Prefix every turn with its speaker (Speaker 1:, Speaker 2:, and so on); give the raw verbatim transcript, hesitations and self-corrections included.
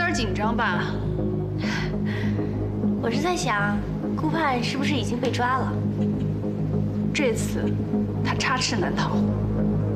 Speaker 1: 点紧张吧？
Speaker 2: 我是在想，顾盼是不是已经被抓了？
Speaker 1: 这次他插翅难逃。